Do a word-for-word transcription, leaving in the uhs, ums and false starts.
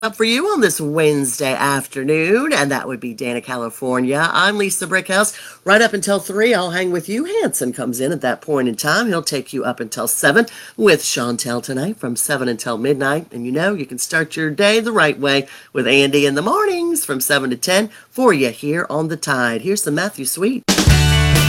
Up for you on this Wednesday afternoon, and that would be Dana, California. I'm Lisa Brickhouse. Right up until three, I'll hang with you. Hanson comes in at that point in time. He'll take you up until seven with Chantel tonight from seven until midnight. And you know, you can start your day the right way with Andy in the mornings from seven to ten for you here on The Tide. Here's the Matthew Sweet.